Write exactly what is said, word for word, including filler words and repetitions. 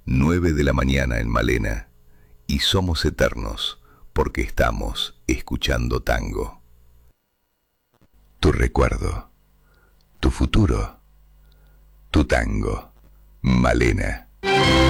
nueve de la mañana en Malena, y somos eternos porque estamos escuchando tango. Tu recuerdo, tu futuro, tu tango, Malena.